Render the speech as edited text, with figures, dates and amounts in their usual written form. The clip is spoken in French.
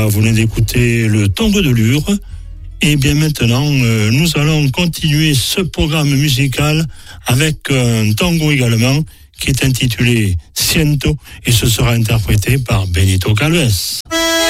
Vous venez d'écouter le tango de Lure. Et bien maintenant, nous allons continuer ce programme musical avec un tango également qui est intitulé Ciento et ce sera interprété par Benito Calves.